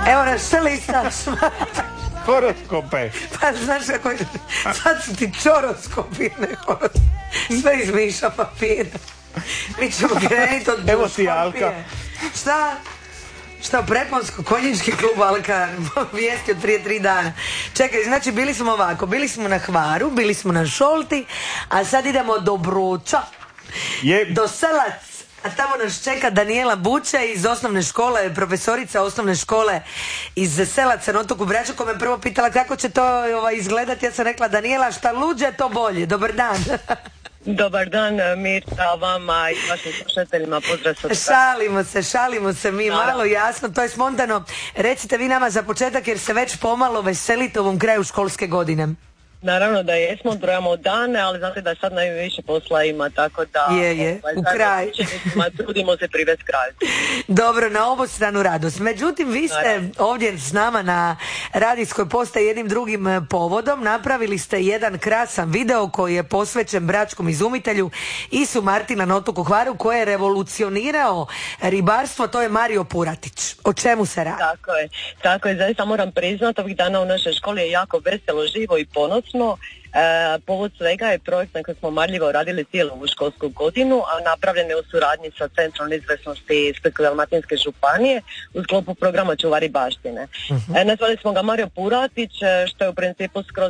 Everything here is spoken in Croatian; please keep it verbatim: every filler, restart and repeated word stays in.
Evo nas, šta listaš? Horoskope. Pa znaš kako je, sad su ti čoroskopi, ne horoskopi. Sve izmiša papira. Mi ćemo krenuti od Evo ti Alka. Šta? Šta, preponsko, konjički klub Alka, vijesti od prije tri dana. Čekaj, znači bili smo ovako, bili smo na Hvaru, bili smo na Šolti, a sad idemo do Broča, Je... do Selac, a tamo nas čeka Danijela Buća iz osnovne škole, profesorica osnovne škole iz Selaca na otoku Braču, koja me prvo pitala kako će to ovaj, izgledati. Ja sam rekla, Danijela, šta luđe, to bolje. Dobar dan. Dobar dan, Mirta, vama i vašim slušateljima, pozdrav sa toga. Šalimo se, šalimo se mi, Naravno. malo jasno, to je spontano. Recite vi nama za početak, jer se već pomalo veselite ovom kraju školske godine. Naravno da jesmo, brojamo dane, ali znate da sad najviše posla ima, tako da... Je, je, ovaj, u kraj. Trudimo se privesti kraju. Dobro, na obostranu radost. Međutim, vi ste Naravno. ovdje s nama na radijskoj postaji jednim drugim eh, povodom. Napravili ste jedan krasan video koji je posvećen bračkom izumitelju Isu Martina na otoku Hvaru, koji je revolucionirao ribarstvo, to je Mario Puratić. O čemu se radi? Tako je, tako je, zaista moram priznati, ovih dana u našoj školi je jako veselo, živo i ponosno. E, povod svega je projekt na kojem smo marljivo radili cijelu ovu školsku godinu, a napravljen je u suradnji sa Centrom izvrsnosti Splitsko-dalmatinske županije u sklopu programa Čuvari baštine. Uh-huh. E, nazvali smo ga Mario Puratić, što je u principu skroz